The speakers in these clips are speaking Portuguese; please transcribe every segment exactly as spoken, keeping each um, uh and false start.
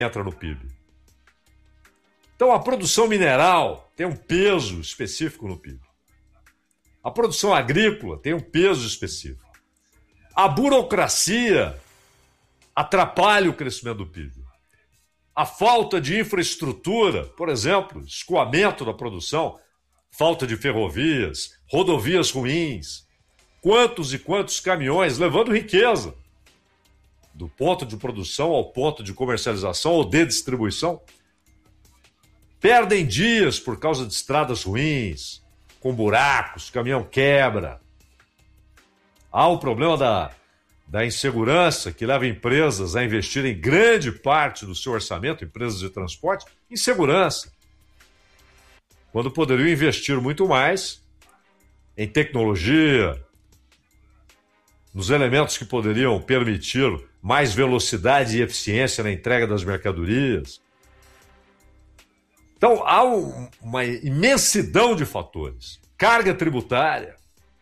entra no P I B. Então, a produção mineral tem um peso específico no P I B. A produção agrícola tem um peso específico. A burocracia atrapalha o crescimento do P I B. A falta de infraestrutura, por exemplo, escoamento da produção, falta de ferrovias, rodovias ruins, quantos e quantos caminhões levando riqueza do ponto de produção ao ponto de comercialização ou de distribuição, perdem dias por causa de estradas ruins, com buracos, caminhão quebra. Há o problema da, da insegurança que leva empresas a investirem grande parte do seu orçamento, empresas de transporte, em segurança, quando poderiam investir muito mais em tecnologia, nos elementos que poderiam permitir mais velocidade e eficiência na entrega das mercadorias. Então, há um, uma imensidão de fatores. Carga tributária.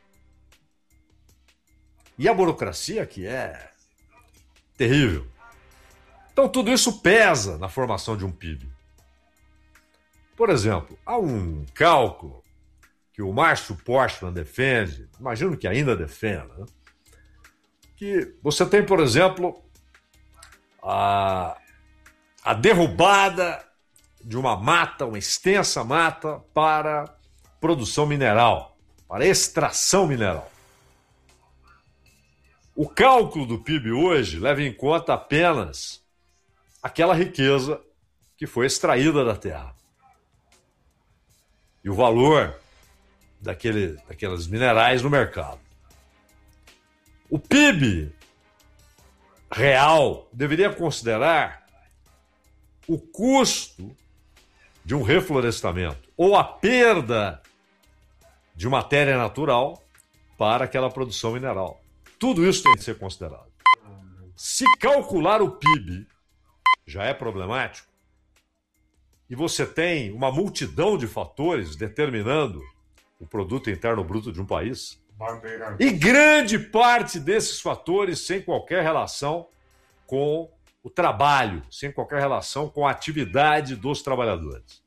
E a burocracia, que é terrível. Então, tudo isso pesa na formação de um P I B. Por exemplo, há um cálculo que o Márcio Portman defende, imagino que ainda defenda, né? Que você tem, por exemplo, a, a derrubada de uma mata, uma extensa mata para produção mineral, para extração mineral. O cálculo do P I B hoje leva em conta apenas aquela riqueza que foi extraída da terra. E o valor daquele, daqueles minerais no mercado. O P I B real deveria considerar o custo de um reflorestamento ou a perda de matéria natural para aquela produção mineral. Tudo isso tem que ser considerado. Se calcular o P I B já é problemático, e você tem uma multidão de fatores determinando o produto interno bruto de um país, e grande parte desses fatores sem qualquer relação com o trabalho, sem qualquer relação com a atividade dos trabalhadores.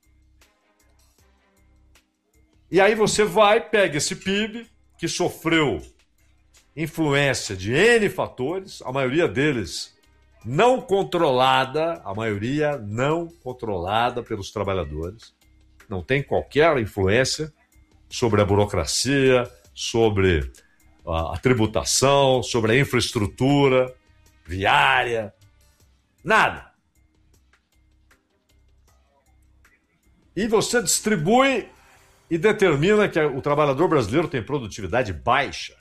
E aí você vai, pega esse P I B, que sofreu influência de N fatores, a maioria deles não controlada, a maioria não controlada pelos trabalhadores, não tem qualquer influência sobre a burocracia, sobre a, a tributação, sobre a infraestrutura viária, nada. E você distribui e determina que o trabalhador brasileiro tem produtividade baixa.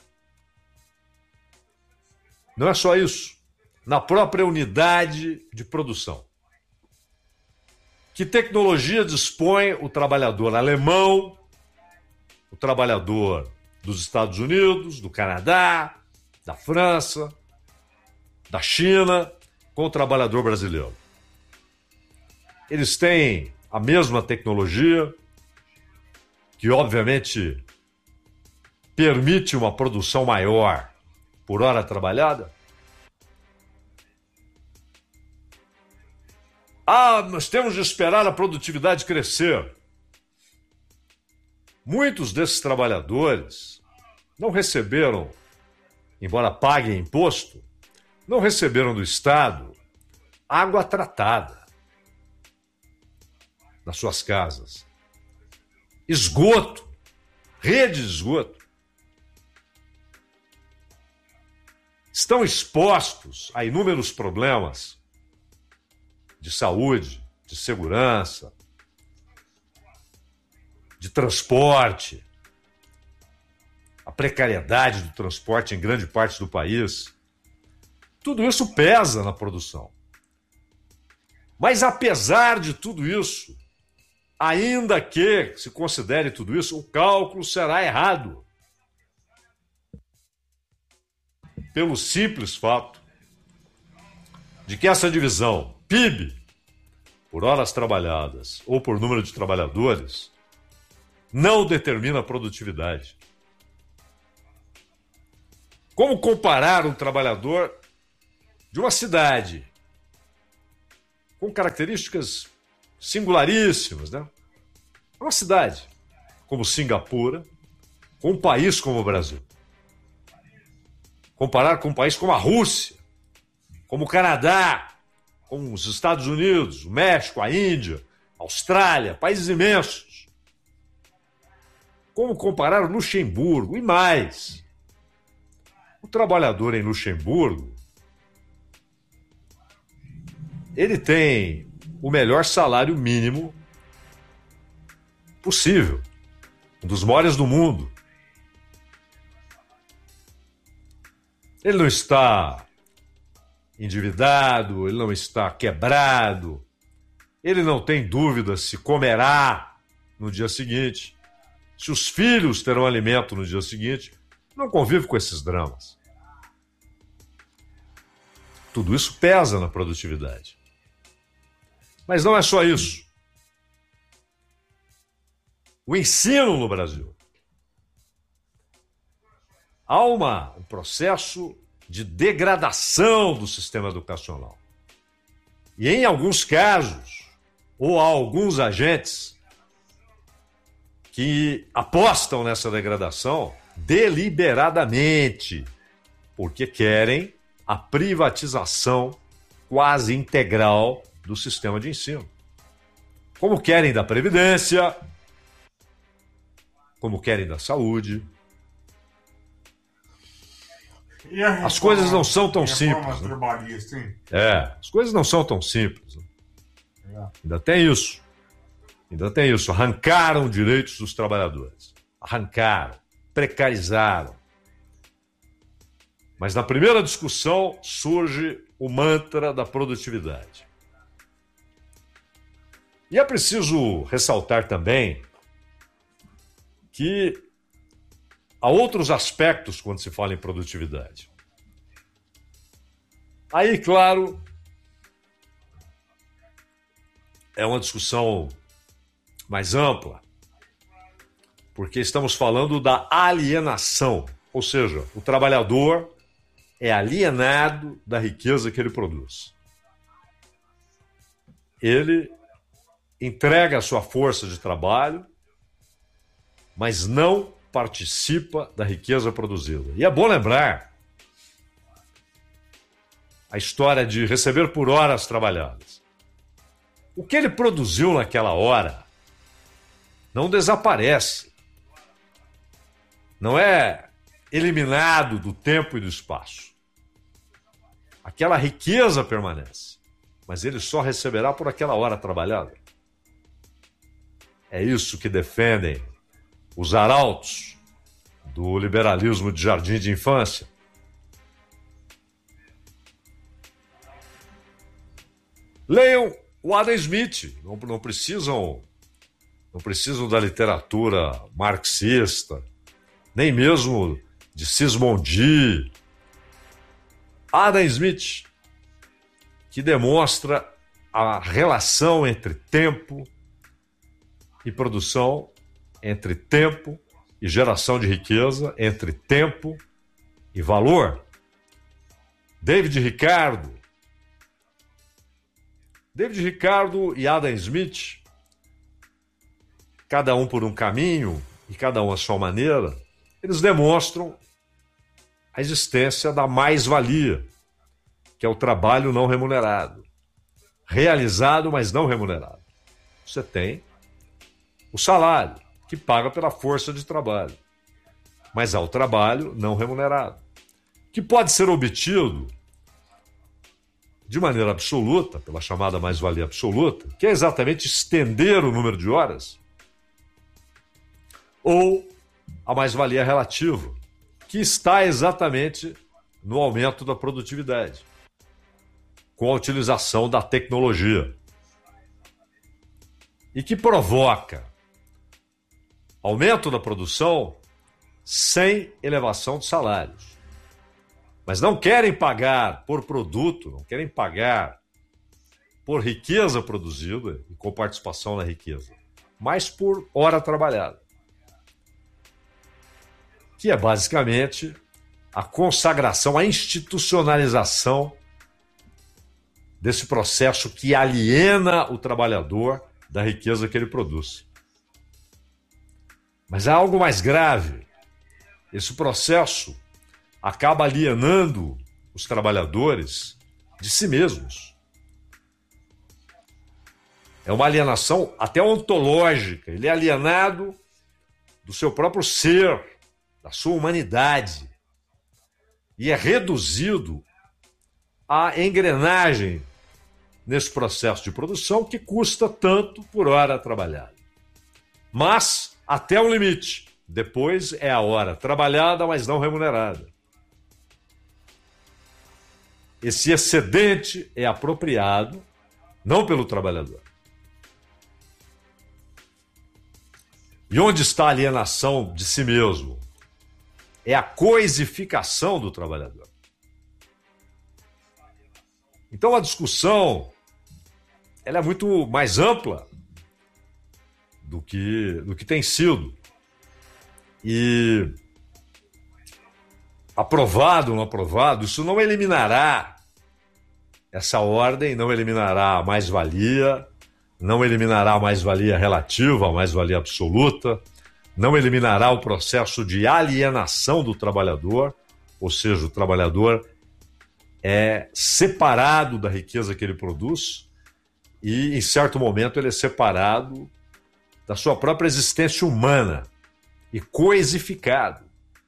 Não é só isso. Na própria unidade de produção. Que tecnologia dispõe o trabalhador alemão, o trabalhador dos Estados Unidos, do Canadá, da França, da China, com o trabalhador brasileiro? Eles têm a mesma tecnologia, que obviamente permite uma produção maior por hora trabalhada? Ah, nós temos de esperar a produtividade crescer. Muitos desses trabalhadores não receberam, embora paguem imposto, não receberam do Estado água tratada nas suas casas, esgoto, rede de esgoto. Estão expostos a inúmeros problemas de saúde, de segurança, de transporte, a precariedade do transporte em grande parte do país. Tudo isso pesa na produção. Mas apesar de tudo isso, ainda que se considere tudo isso, o cálculo será errado. Pelo simples fato de que essa divisão P I B, por horas trabalhadas ou por número de trabalhadores, não determina a produtividade. Como comparar um trabalhador de uma cidade com características singularíssimas, né? Uma cidade como Singapura, com um país como o Brasil. Comparar com um país como a Rússia, como o Canadá, como os Estados Unidos, o México, a Índia, a Austrália, países imensos. Como comparar Luxemburgo e mais. O trabalhador em Luxemburgo, ele tem o melhor salário mínimo possível, um dos maiores do mundo. Ele não está endividado, ele não está quebrado, ele não tem dúvida se comerá no dia seguinte, se os filhos terão alimento no dia seguinte, não convive com esses dramas. Tudo isso pesa na produtividade. Mas não é só isso. O ensino no Brasil. Há uma, um processo de degradação do sistema educacional. E em alguns casos, ou há alguns agentes que apostam nessa degradação deliberadamente, porque querem a privatização quase integral do sistema de ensino. Como querem da Previdência, como querem da saúde. Reforma, as coisas não são tão simples. Né? É, as coisas não são tão simples. Né? É. Ainda tem isso. Ainda tem isso. Arrancaram direitos dos trabalhadores. Arrancaram. Precarizaram. Mas na primeira discussão surge o mantra da produtividade. E é preciso ressaltar também que há outros aspectos quando se fala em produtividade. Aí, claro, é uma discussão mais ampla, porque estamos falando da alienação, ou seja, o trabalhador é alienado da riqueza que ele produz. Ele entrega a sua força de trabalho, mas não participa da riqueza produzida. E é bom lembrar a história de receber por horas trabalhadas. O que ele produziu naquela hora não desaparece. Não é eliminado do tempo e do espaço. Aquela riqueza permanece, mas ele só receberá por aquela hora trabalhada. É isso que defendem os arautos do liberalismo de jardim de infância. Leiam o Adam Smith, não, não precisam, não precisam da literatura marxista, nem mesmo de Sismondi. Adam Smith, que demonstra a relação entre tempo e produção, entre tempo e geração de riqueza, entre tempo e valor. David Ricardo. David Ricardo e Adam Smith, cada um por um caminho e cada um à sua maneira, eles demonstram a existência da mais-valia, que é o trabalho não remunerado. Realizado, mas não remunerado. Você tem o salário, que paga pela força de trabalho. Mas há o trabalho não remunerado, que pode ser obtido de maneira absoluta, pela chamada mais-valia absoluta, que é exatamente estender o número de horas, ou a mais-valia relativa, que está exatamente no aumento da produtividade, com a utilização da tecnologia, e que provoca aumento da produção sem elevação de salários. Mas não querem pagar por produto, não querem pagar por riqueza produzida e com participação na riqueza, mas por hora trabalhada. Que é basicamente a consagração, a institucionalização desse processo que aliena o trabalhador da riqueza que ele produz. Mas há algo mais grave. Esse processo acaba alienando os trabalhadores de si mesmos. É uma alienação até ontológica. Ele é alienado do seu próprio ser, da sua humanidade. E é reduzido à engrenagem nesse processo de produção que custa tanto por hora trabalhada. Mas até um limite. Depois é a hora trabalhada, mas não remunerada. Esse excedente é apropriado não pelo trabalhador. E onde está a alienação de si mesmo? É a coisificação do trabalhador. Então a discussão ela é muito mais ampla do que, do que tem sido. E aprovado ou não aprovado, isso não eliminará essa ordem, não eliminará a mais-valia, não eliminará a mais-valia relativa, a mais-valia absoluta, não eliminará o processo de alienação do trabalhador, ou seja, o trabalhador é separado da riqueza que ele produz e, em certo momento, ele é separado da sua própria existência humana e coisificado.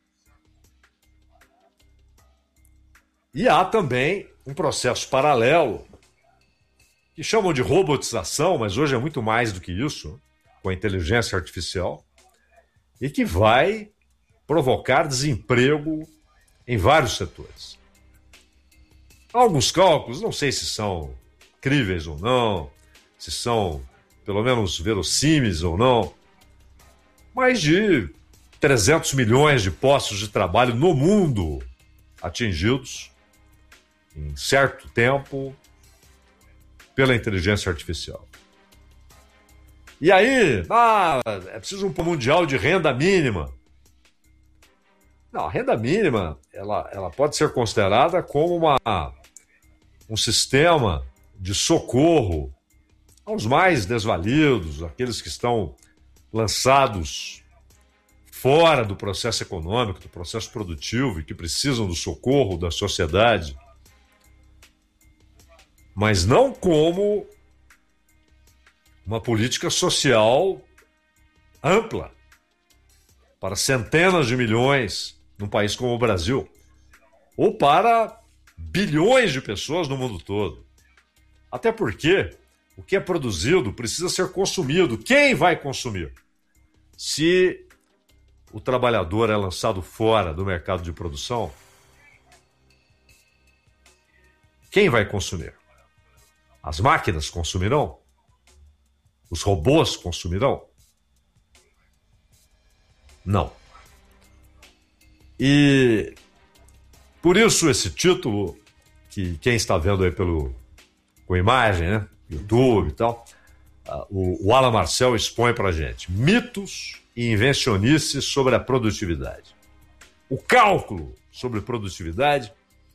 E há também um processo paralelo que chamam de robotização, mas hoje é muito mais do que isso, com a inteligência artificial, e que vai provocar desemprego em vários setores. Há alguns cálculos, não sei se são críveis ou não, se são pelo menos verossímeis ou não, mais de trezentos milhões de postos de trabalho no mundo atingidos em certo tempo pela inteligência artificial. E aí, ah, é preciso um plano mundial de renda mínima. Não, a renda mínima ela, ela pode ser considerada como uma, um sistema de socorro aos mais desvalidos, aqueles que estão lançados fora do processo econômico, do processo produtivo e que precisam do socorro da sociedade, mas não como uma política social ampla para centenas de milhões num país como o Brasil, ou para bilhões de pessoas no mundo todo. Até porque o que é produzido precisa ser consumido. Quem vai consumir? Se o trabalhador é lançado fora do mercado de produção, quem vai consumir? As máquinas consumirão? Os robôs consumirão? Não. E por isso esse título, que quem está vendo aí pelo, com imagem, né? YouTube e tal, uh, o, o Alan Marcel expõe pra gente mitos e invencionices sobre a produtividade. O cálculo sobre produtividade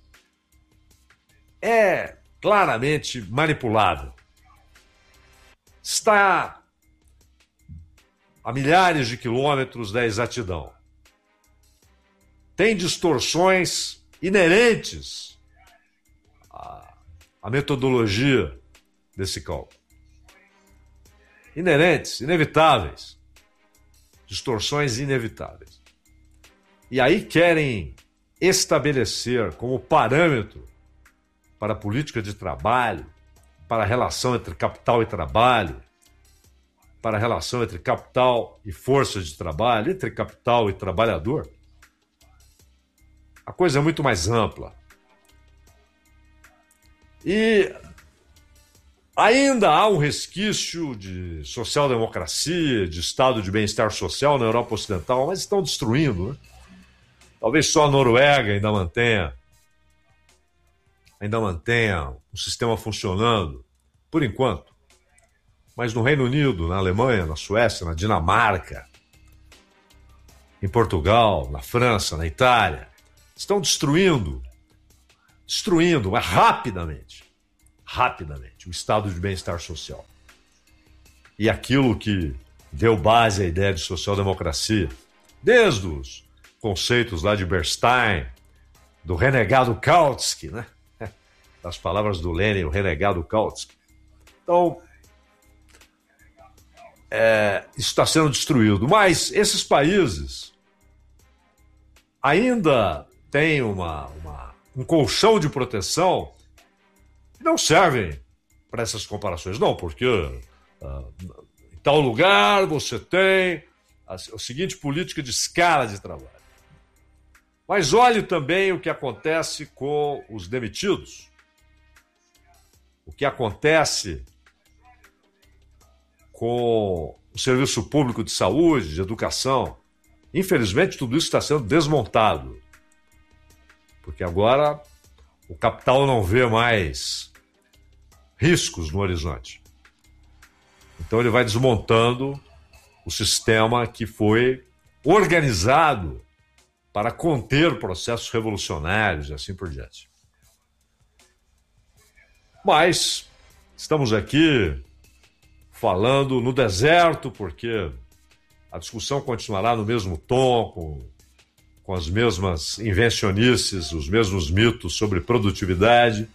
é claramente manipulado. Está a milhares de quilômetros da exatidão. Tem distorções inerentes à, à metodologia desse cálculo. Inerentes, inevitáveis. Distorções inevitáveis. E aí querem estabelecer como parâmetro para a política de trabalho, para a relação entre capital e trabalho, para a relação entre capital e força de trabalho, entre capital e trabalhador, a coisa é muito mais ampla. E ainda há um resquício de social-democracia, de estado de bem-estar social na Europa Ocidental, mas estão destruindo, né? Talvez só a Noruega ainda mantenha, ainda mantenha um sistema funcionando, por enquanto. Mas no Reino Unido, na Alemanha, na Suécia, na Dinamarca, em Portugal, na França, na Itália, estão destruindo, destruindo, mas rapidamente, rapidamente, o estado de bem-estar social. E aquilo que deu base à ideia de social-democracia, desde os conceitos lá de Bernstein, do renegado Kautsky, né? Das palavras do Lenin, o renegado Kautsky. Então, é, isso está sendo destruído. Mas esses países ainda têm uma, uma, um colchão de proteção que não servem para essas comparações. Não, porque uh, em tal lugar você tem a, a seguinte política de escala de trabalho. Mas olhe também o que acontece com os demitidos. O que acontece com o serviço público de saúde, de educação. Infelizmente, tudo isso está sendo desmontado. Porque agora o capital não vê mais riscos no horizonte. Então ele vai desmontando o sistema que foi organizado para conter processos revolucionários e assim por diante. Mas estamos aqui falando no deserto, porque a discussão continuará no mesmo tom, com, com as mesmas invencionices, os mesmos mitos sobre produtividade.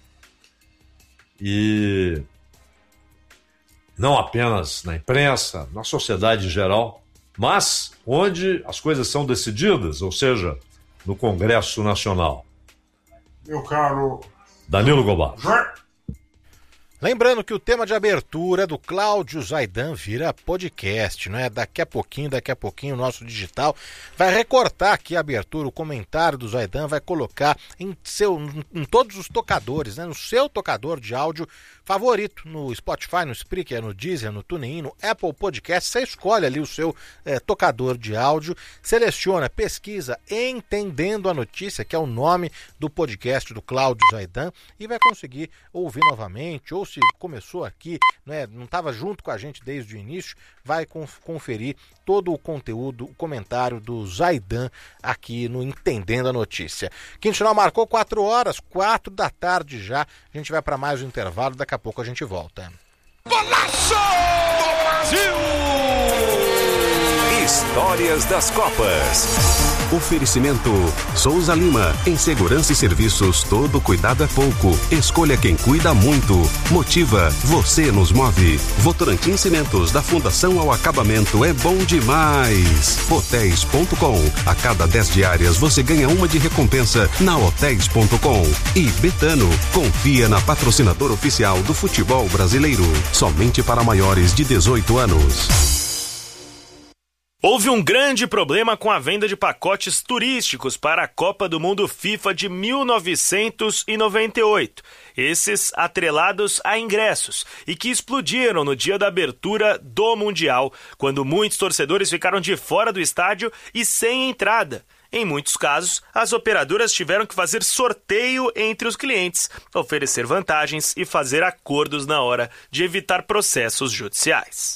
E não apenas na imprensa, na sociedade em geral, mas onde as coisas são decididas, ou seja, no Congresso Nacional. Meu caro Danilo Gobar. Lembrando que o tema de abertura do Cláudio Zaidan vira podcast, não é? Daqui a pouquinho, daqui a pouquinho o nosso digital vai recortar aqui a abertura, o comentário do Zaidan vai colocar em, seu, em todos os tocadores, né? No seu tocador de áudio favorito, no Spotify, no Spreaker, no Deezer, no TuneIn, no Apple Podcast. Você escolhe ali o seu é, tocador de áudio, seleciona, pesquisa Entendendo a Notícia, que é o nome do podcast do Cláudio Zaidan, e vai conseguir ouvir novamente, ou se começou aqui, né, não estava junto com a gente desde o início, vai conferir todo o conteúdo, o comentário do Zaidan aqui no Entendendo a Notícia. Quintinal marcou quatro horas, quatro da tarde já. A gente vai para mais um intervalo, daqui a pouco a gente volta. Golaço do Brasil! Histórias das Copas. Oferecimento Souza Lima. Em segurança e serviços, todo cuidado é pouco. Escolha quem cuida muito. Motiva, você nos move. Votorantim Cimentos, da fundação ao acabamento, é bom demais. Hotéis ponto com. A cada dez diárias você ganha uma de recompensa na hotéis ponto com. E Betano, confia na patrocinadora oficial do futebol brasileiro. Somente para maiores de dezoito anos. Houve um grande problema com a venda de pacotes turísticos para a Copa do Mundo FIFA de mil novecentos e noventa e oito. Esses atrelados a ingressos e que explodiram no dia da abertura do Mundial, quando muitos torcedores ficaram de fora do estádio e sem entrada. Em muitos casos, as operadoras tiveram que fazer sorteio entre os clientes, oferecer vantagens e fazer acordos na hora de evitar processos judiciais.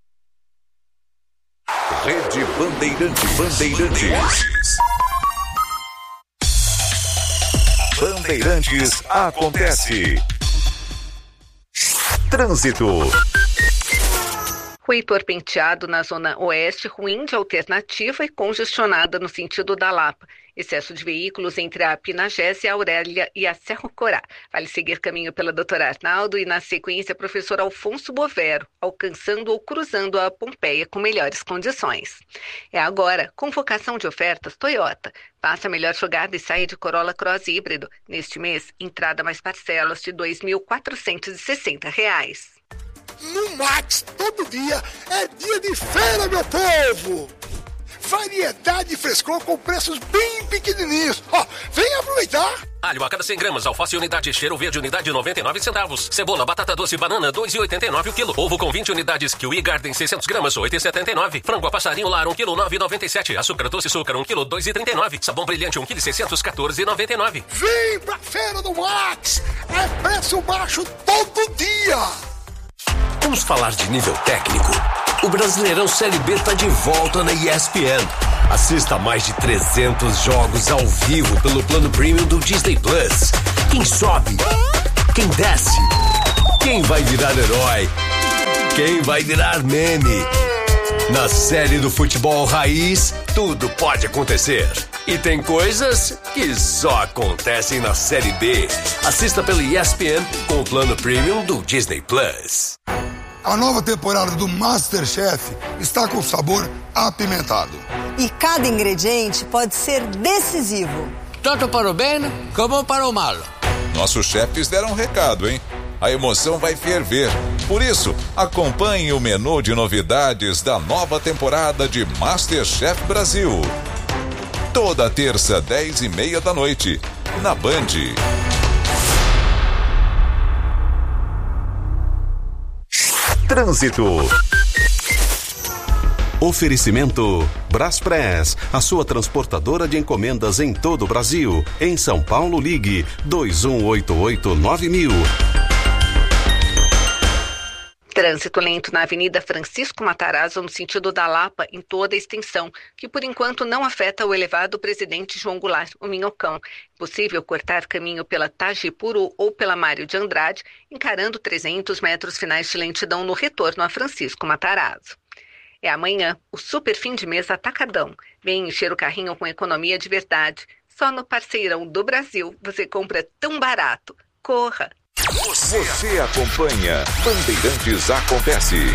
Rede Bandeirantes. Bandeirantes. Bandeirantes acontece. Trânsito. Rua Heitor Penteado, na zona oeste, ruim de alternativa e congestionada no sentido da Lapa. Excesso de veículos entre a Pinagés e a Aurélia e a Cerro Corá. Vale seguir caminho pela doutora Arnaldo e, na sequência, professor Alfonso Bovero, alcançando ou cruzando a Pompeia com melhores condições. É agora, convocação de ofertas Toyota. Faça a melhor jogada e saia de Corolla Cross híbrido. Neste mês, entrada mais parcelas de dois mil quatrocentos e sessenta reais. No Max, todo dia é dia de feira, meu povo! Variedade e frescor com preços bem pequenininhos. Ó, vem aproveitar! Alho a cada cem gramas, alface unidade, cheiro verde unidade noventa e nove centavos. Cebola, batata doce, banana dois reais e oitenta e nove o quilo. Ovo com vinte unidades, Kiwi Garden seiscentos gramas, oito reais e setenta e nove. Frango a passarinho lar um quilo, nove reais e noventa e sete. Açúcar doce açúcar um quilo, dois reais e trinta e nove. Sabão brilhante um quilo e seiscentos, quatorze reais e noventa e nove. Vem pra feira do Max! É preço baixo todo dia! Vamos falar de nível técnico. O Brasileirão Série B tá de volta na E S P N. Assista mais de trezentos jogos ao vivo pelo plano premium do Disney Plus. Quem sobe, quem desce, Quem vai virar herói? Quem vai virar meme? Na série do futebol raiz, tudo pode acontecer. E tem coisas que só acontecem na Série B. Assista pelo E S P N com o plano Premium do Disney Plus. A nova temporada do MasterChef está com sabor apimentado. E cada ingrediente pode ser decisivo. Tanto para o bem como para o mal. Nossos chefes deram um recado, hein? A emoção vai ferver. Por isso, acompanhe o menu de novidades da nova temporada de MasterChef Brasil. Toda terça, dez e meia da noite, na Band. Trânsito. Oferecimento Braspress, a sua transportadora de encomendas em todo o Brasil. Em São Paulo, ligue dois um oito oito nove mil. Trânsito lento na Avenida Francisco Matarazzo, no sentido da Lapa, em toda a extensão, que por enquanto não afeta o elevado Presidente João Goulart, o Minhocão. É possível cortar caminho pela Tajipuru ou pela Mário de Andrade, encarando trezentos metros finais de lentidão no retorno a Francisco Matarazzo. É amanhã, o super fim de mês atacadão. Vem encher o carrinho com economia de verdade. Só no Parceirão do Brasil você compra tão barato. Corra! Você acompanha Bandeirantes Acontece.